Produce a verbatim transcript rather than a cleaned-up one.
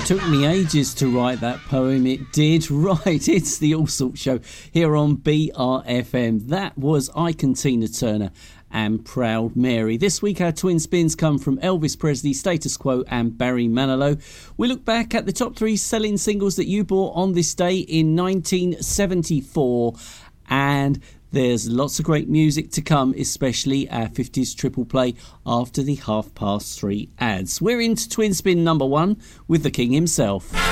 Took me ages to write that poem. It did. Right, it's the All Sorts Show here on B R F M. That was Ike Tina Turner and Proud Mary. This week our twin spins come from Elvis Presley, Status Quo and Barry Manilow. We look back at the top three selling singles that you bought on this day in nineteen seventy-four, and there's lots of great music to come, especially our fifties triple play after the half past three ads. We're into twin spin number one with the king himself.